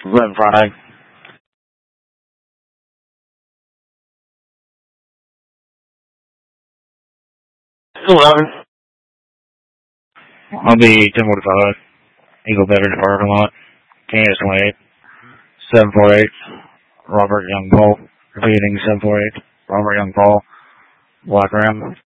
Red Friday. 11. I'll be 10:45. Eagle Beverage parking lot. Kansas 28. 748. Robert Young Paul. Repeating 748. Robert Young Paul. Black Ram.